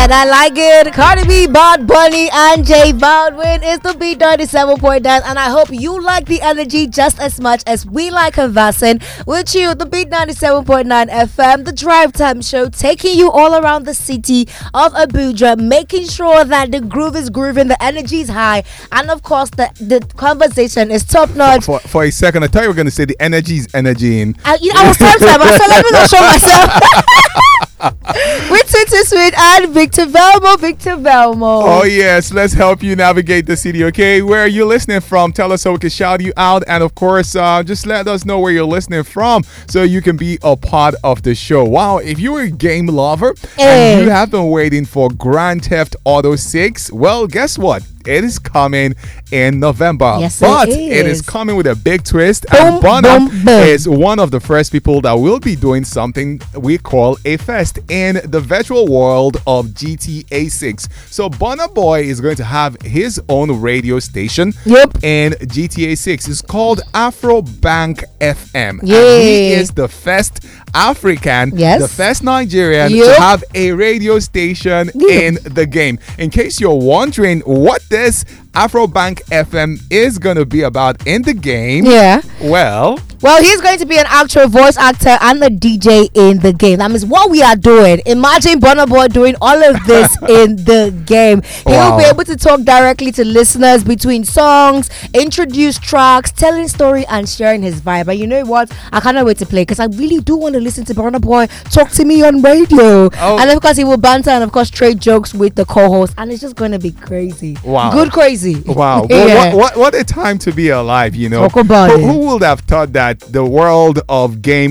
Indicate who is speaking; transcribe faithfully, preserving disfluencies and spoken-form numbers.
Speaker 1: and I like it. Cardi B, Bad Bunny, and J Balvin is the Beat ninety-seven point nine, and I hope you like the energy just as much as we like conversing with you. The Beat ninety-seven point nine F M, the Drive Time Show, taking you all around the city of Abuja, making sure that the groove is grooving, the energy is high, and of course the, the conversation is top notch.
Speaker 2: For, for a second, I thought you were going to say the energy is energying.
Speaker 1: I, you know, I was time time. I said, let me not show myself. With Twitter Sweet and Victor Velmo. Victor Velmo.
Speaker 2: Oh, yes. Let's help you navigate the city, okay? Where are you listening from? Tell us so we can shout you out. And, of course, uh, just let us know where you're listening from so you can be a part of the show. Wow. If you're a game lover
Speaker 1: Hey.
Speaker 2: and you have been waiting for Grand Theft Auto six, well, guess what? It is coming in November.
Speaker 1: Yes,
Speaker 2: but
Speaker 1: it
Speaker 2: it is
Speaker 1: is.
Speaker 2: coming with a big twist.
Speaker 1: Boom,
Speaker 2: and Bonham
Speaker 1: boom, boom.
Speaker 2: is one of the first people that will be doing something we call a fest in the virtual world of G T A six. So Burna Boy is going to have his own radio station
Speaker 1: Yep.
Speaker 2: in G T A six. It's called Afro Bank F M.
Speaker 1: Yeah.
Speaker 2: And he is the first African,
Speaker 1: Yes.
Speaker 2: the first Nigerian
Speaker 1: Yep.
Speaker 2: to have a radio station
Speaker 1: Yep.
Speaker 2: in the game. In case you're wondering what this Afrobank F M is going to be about in the game,
Speaker 1: Yeah.
Speaker 2: well,
Speaker 1: Well, he's going to be an actual voice actor and the D J in the game. That means what we are doing. Imagine Burna Boy doing all of this in the game. He'll
Speaker 2: Wow.
Speaker 1: be able to talk directly to listeners between songs, introduce tracks, telling story, and sharing his vibe. And you know what? I cannot wait to play because I really do want to listen to Burna Boy talk to me on radio.
Speaker 2: Oh.
Speaker 1: And of course, he will banter and of course trade jokes with the co-host, and it's just going to be crazy.
Speaker 2: Wow.
Speaker 1: Good crazy.
Speaker 2: wow. Well,
Speaker 1: Yeah.
Speaker 2: what, what, what a time to be alive, you know.
Speaker 1: Talk about
Speaker 2: who,
Speaker 1: it.
Speaker 2: who would have thought that the world of game